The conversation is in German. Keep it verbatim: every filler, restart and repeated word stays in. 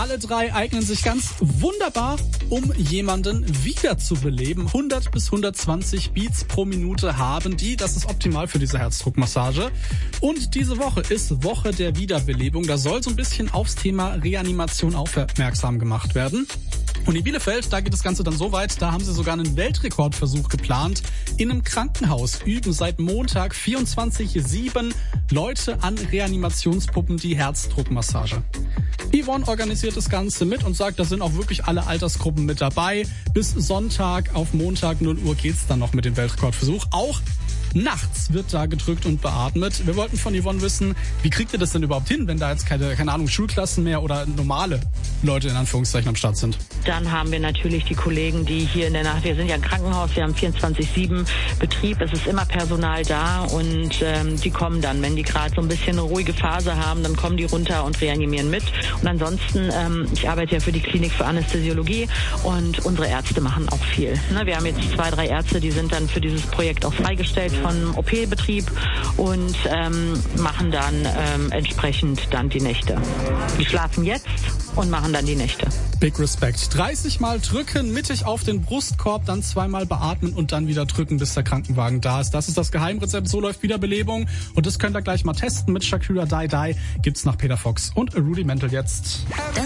Alle drei eignen sich ganz wunderbar, um jemanden wiederzubeleben. hundert bis hundertzwanzig Beats pro Minute haben die. Das ist optimal für diese Herzdruckmassage. Und diese Woche ist Woche der Wiederbelebung. Da soll so ein bisschen aufs Thema Reanimation aufmerksam gemacht werden. Und in Bielefeld, da geht das Ganze dann so weit, da haben sie sogar einen Weltrekordversuch geplant. In einem Krankenhaus üben seit Montag vierundzwanzig sieben Leute an Reanimationspuppen die Herzdruckmassage. Yvonne organisiert das Ganze mit und sagt, da sind auch wirklich alle Altersgruppen mit dabei. Bis Sonntag auf Montag null Uhr geht's dann noch mit dem Weltrekordversuch. Auch nachts wird da gedrückt und beatmet. Wir wollten von Yvonne wissen, wie kriegt ihr das denn überhaupt hin, wenn da jetzt keine, keine Ahnung, Schulklassen mehr oder normale Leute in Anführungszeichen am Start sind? Dann haben wir natürlich die Kollegen, die hier in der Nacht, wir sind ja ein Krankenhaus, wir haben vierundzwanzig sieben Betrieb, es ist immer Personal da und ähm, die kommen dann, wenn die gerade so ein bisschen eine ruhige Phase haben, dann kommen die runter und reanimieren mit. Und ansonsten, ähm, ich arbeite ja für die Klinik für Anästhesiologie und unsere Ärzte machen auch viel. Ne, wir haben jetzt zwei, drei Ärzte, die sind dann für dieses Projekt auch freigestellt von O P-Betrieb und ähm, machen dann ähm, entsprechend dann die Nächte. Die schlafen jetzt und machen dann die Nächte. Big Respect. dreißig Mal drücken, mittig auf den Brustkorb, dann zweimal beatmen und dann wieder drücken, bis der Krankenwagen da ist. Das ist das Geheimrezept. So läuft Wiederbelebung. Und das könnt ihr gleich mal testen mit Shakira Die Die. Gibt's nach Peter Fox und Rudimental jetzt. Das